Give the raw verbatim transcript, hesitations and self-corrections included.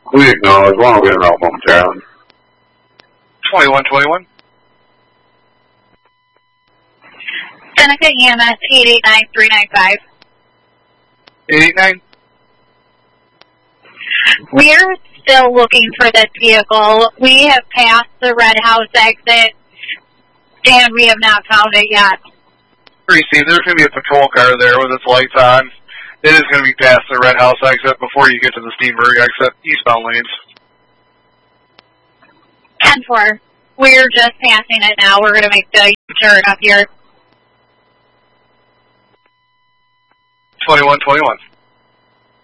We acknowledge one will get off momentarily. twenty-one twenty-one. Seneca E M S eight eight nine three nine five. eight eight nine. We're still looking for this vehicle. We have passed the Red House exit, and we have not found it yet. Receive, there's going to be a patrol car there with its lights on. It is going to be past the Red House exit before you get to the Steenberg exit, eastbound lanes. ten four. We're just passing it now. We're going to make the turn up here. twenty-one twenty-one.